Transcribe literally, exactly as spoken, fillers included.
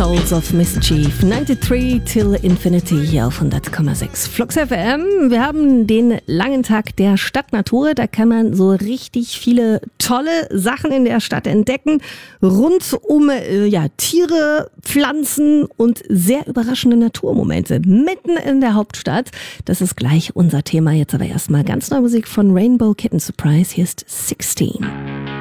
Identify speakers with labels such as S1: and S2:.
S1: Souls of Mischief. neunundneunzig till Infinity hier auf hundert Komma sechs Flux F M. Wir haben den langen Tag der Stadtnatur. Da kann man so richtig viele tolle Sachen in der Stadt entdecken. Rund um äh, ja, Tiere, Pflanzen und sehr überraschende Naturmomente. Mitten in der Hauptstadt. Das ist gleich unser Thema. Jetzt aber erstmal ganz neue Musik von Rainbow Kitten Surprise. Hier ist sechzehn.